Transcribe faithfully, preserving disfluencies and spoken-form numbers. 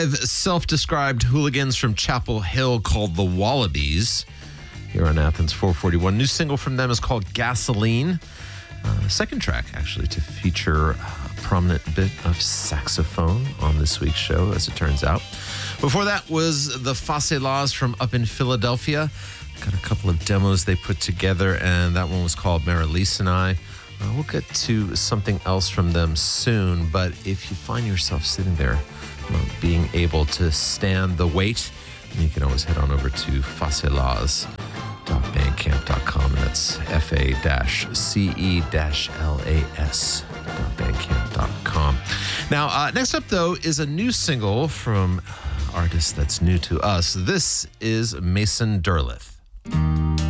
five self-described hooligans from Chapel Hill called the Wallabies here on Athens four forty-one. New single from them is called Gasoline. Uh, second track, actually, to feature a prominent bit of saxophone on this week's show, as it turns out. Before that was the Facelas from up in Philadelphia. Got a couple of demos they put together, and that one was called Marilise and I. Uh, we'll get to something else from them soon, but if you find yourself sitting there not being able to stand the wait, you can always head on over to facelas dot bandcamp dot com, and that's F A C E L A S dot bandcamp dot com. Now, uh, next up, though, is a new single from an artist that's new to us. This is Mason Derleth.